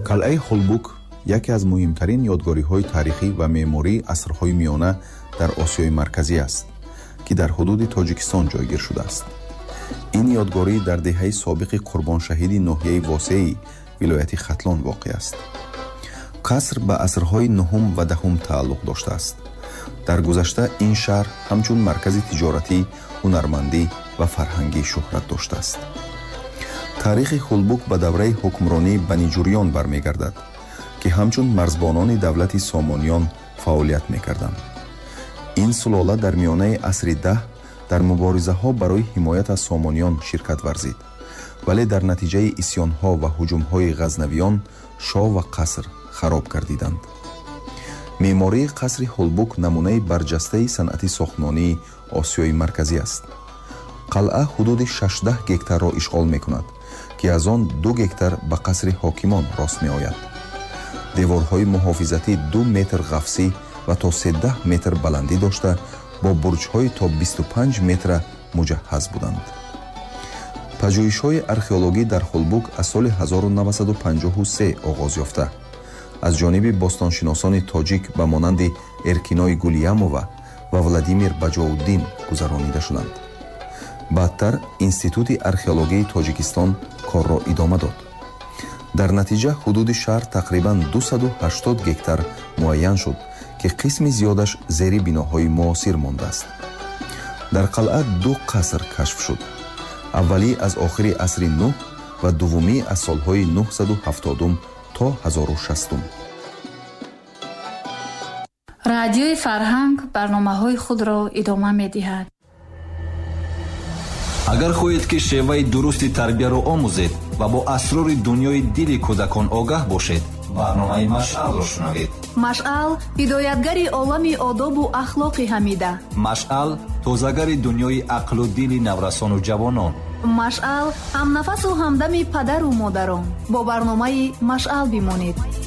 қалъаи Холбук яке аз муҳимтарин ёдгориҳои таърихӣ ва меъмории асрҳои миёна дар Осиёи Марказӣ аст, ки дар ҳудуди Тоҷикистон ҷойгир шудааст. ин ёдгорӣ дар деҳаи собиқи қурбоншаҳиди ноҳияи Восеи вилояти Хатлон воқеъ аст. қаср ба асрҳои 9 ва 10 тааллуқ доштааст. дар гузашта ин шаҳр ҳамчун маркази тиҷоратӣ, ҳунармандӣ ва фарҳангӣ шӯҳрат доштааст. таърихи Холбук ба давраи ҳукмронии Бани Ҷурён бармегардад, ки ҳамчун марзбонони давлати Сомониён фаъолият мекарданд. ин сулола дар миёнаи асри 10 дар муборизаҳо барои ҳимоят аз Сомониён ширкат варзид, вале дар натиҷаи исьёнҳо ва ҳуҷумҳои ғазнавиён шоҳ ва қаср хароб гардиданд. меъмории қасри Холбук намунаи барҷастаи санъати сохтмонии Осиёи Марказӣ аст. қалъа ҳудуди 16 гектарро ишғол мекунад, ки аз он 2 гектар ба қасри ҳокимон рост меояд. деворҳои муҳофизатӣ 2 метр ғафсӣ ва то 13 метр баландӣ дошта, бо бурҷҳои то 25 метра муҷаҳҳаз буданд. пажӯҳишҳои археологӣ дар Холбук аз соли 1953 оғоз ёфта аз ҷониби бостоншиносони тоҷик ба монанди Эркиной Гулиямова ва Владимир Баҷоуддин гузаронида шуданд. баъдтар Институти археологии Тоҷикистон корро идома дод. дар натиҷа ҳудуди шаҳр тақрибан 280 гектар муайян шуд, ки қисми зиёдаш зери биноҳои муосир мондааст. дар қалъа 2 қаср кашф шуд. аввалӣ аз охири асри 9 ва дуввумӣ аз солҳои 970 то 1060. радиои Фарҳанг барномаҳои худро идома медиҳад. агар хоҳед ки шеваи дурусти тарбияро омӯзед ва бо асрори дунёи дили кӯдакон огаҳ бошед, барномаи Машъалро шунавед. Машъал ҳидоятгари олами одобу ахлоқи ҳамида. Машъал тозагари дунёи ақлу дили наврасону ҷавонон. Машъал ҳамнафасу ҳамдами падару модарон. бо барномаи Машъал бимонед.